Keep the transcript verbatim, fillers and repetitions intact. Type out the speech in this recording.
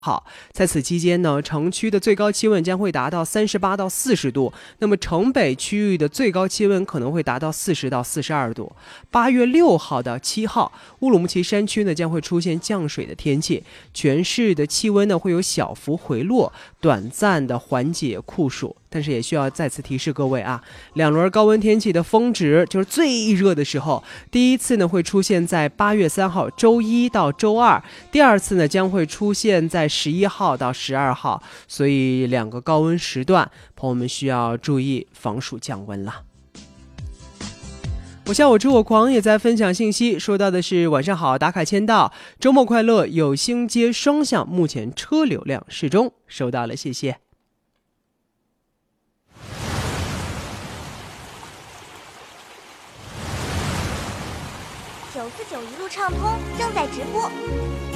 好，在此期间呢，城区的最高气温将会达到三十八到四十度，那么城北区域的最高气温可能会达到四十到四十二度。八月六号到七号，乌鲁木齐山区呢将会出现降水的天气，全市的气温呢会有小幅回落，短暂的缓解酷暑。但是也需要再次提示各位啊，两轮高温天气的峰值就是最热的时候，第一次呢会出现在八月三号周一到周二，第二次呢将会出现在十一号到十二号，所以两个高温时段，朋友们需要注意防暑降温了。我下午知我狂也在分享信息，说到的是晚上好打卡签到，周末快乐，有星街双向目前车流量适中，收到了，谢谢。 九四九一路畅通正在直播。